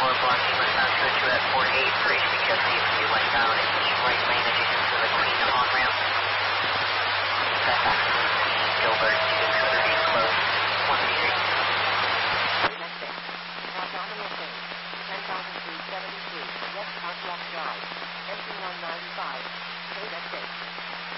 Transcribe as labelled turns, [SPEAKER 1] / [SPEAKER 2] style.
[SPEAKER 1] block, you must not switch to that 48 for HBQ CFQ westbound and keep right lane adjacent to the Queen on-ramp. That's actually Gilbert to 238 close, 183.
[SPEAKER 2] Next day. Pass nominal change. 10,373. West Pontiac Drive. Entry 195. State exit.